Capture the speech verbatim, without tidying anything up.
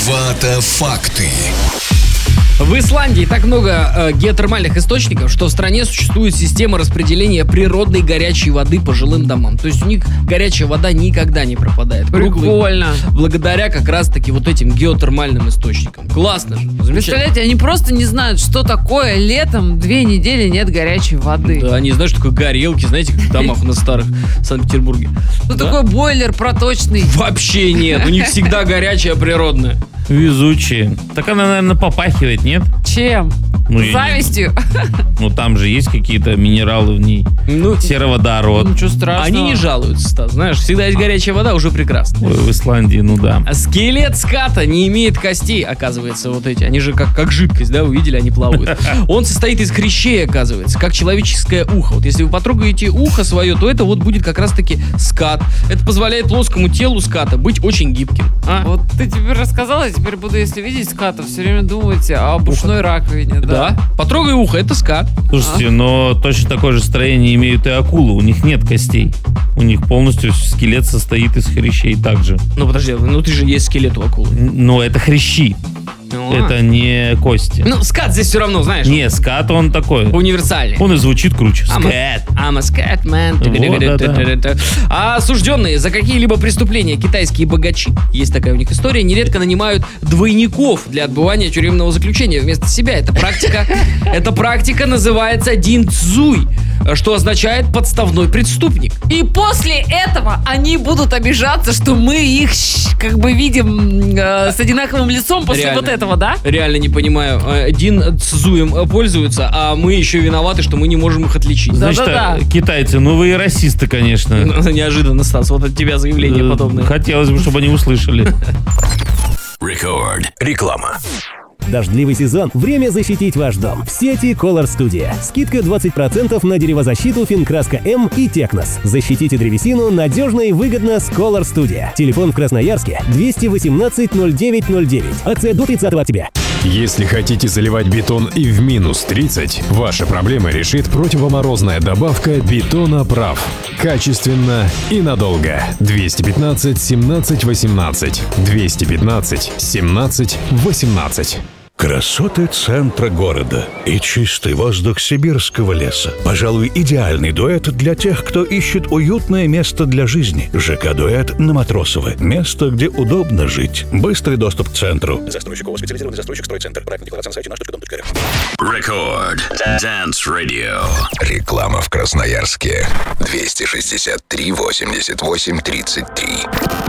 Вата-факты. В Исландии так много э, геотермальных источников, что в стране существует система распределения природной горячей воды по жилым домам. То есть у них горячая вода никогда не пропадает. Прикольно. Круглый, благодаря как раз-таки вот этим геотермальным источникам. Классно же. Замечательно. Представляете, они просто не знают, что такое летом две недели нет горячей воды. Да, они знают, что такое горелки, знаете, как в домах на старых в Санкт-Петербурге. Что Да? такое бойлер проточный? Вообще нет, у них всегда горячая природная. Везучие. Так она, наверное, попахивает, нет? Чем? Ну, я Завистью? Ну, там же есть какие-то минералы в ней. Ну, Сероводород. Ничего страшного. они не жалуются, Стас, знаешь, всегда есть горячая вода, уже прекрасно. Ой, в Исландии, ну да. А скелет ската не имеет костей, оказывается, вот эти. Они же как, как жидкость, да, вы видели, они плавают. Он состоит из хрящей, оказывается, как человеческое ухо. Вот если вы потрогаете ухо свое, то это вот будет как раз-таки скат. Это позволяет плоскому телу ската быть очень гибким. А? Вот ты теперь рассказала, я теперь буду, если видеть ската, все время думать о ушной раковине. Да. Да. Потрогай ухо, это скат. Слушайте, А? но точно такое же строение имеют и акулы. У них нет костей. У них полностью скелет состоит из хрящей также. Ну подожди, внутри же есть скелет у акулы. Но это хрящи. Ну, Это не кости. Ну, скат здесь все равно, знаешь, Не, скат он такой. универсальный. Он и звучит круче. I'm a- Скат. I'm a scat man. Вот, да-да. А осужденные за какие-либо преступления китайские богачи, есть такая у них история, нередко нанимают двойников для отбывания тюремного заключения вместо себя. Эта практика, эта практика называется динцзуй, что означает подставной преступник. И после этого они будут обижаться, что мы их щ- как бы видим э, с одинаковым лицом после Реально. вот этого, да? Реально не понимаю. Э, Динцзуем э, пользуются, а мы еще виноваты, что мы не можем их отличить. Значит, Да-да-да. а, китайцы, ну вы и расисты, конечно. Неожиданно, Стас, вот от тебя заявление Э, подобное. Хотелось бы, чтобы они услышали. Рекорд. Реклама. Дождливый сезон – время защитить ваш дом. В сети Color Studio. Скидка двадцать процентов на деревозащиту Финкраска М и Технос. Защитите древесину надежно и выгодно с Color Studio. Телефон в Красноярске двести восемнадцать ноль девять ноль девять. Акция до тридцатого октября. Если хотите заливать бетон и в минус тридцать, ваши проблемы решит противоморозная добавка Бетоноправ. Качественно и надолго. двести пятнадцать семнадцать восемнадцать. двести пятнадцать семнадцать восемнадцать. Красоты центра города и чистый воздух сибирского леса. Пожалуй, идеальный дуэт для тех, кто ищет уютное место для жизни. ЖК-дуэт на Матросова. Место, где удобно жить. Быстрый доступ к центру. Застройщик ООО «Специализированный застройщик Стройцентр». Проектная декларация на сайте наш точка дом точка рф. Рекорд. Dance Radio. Реклама в Красноярске. двести шестьдесят три восемьдесят восемь тридцать три.